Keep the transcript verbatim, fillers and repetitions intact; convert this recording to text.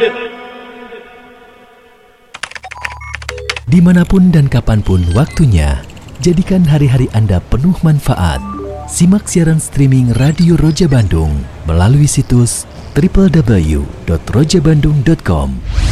Dimanapun dan kapanpun waktunya, jadikan hari-hari Anda penuh manfaat. Simak siaran streaming Radio Roja Bandung melalui situs double-u double-u double-u dot roja bandung dot com.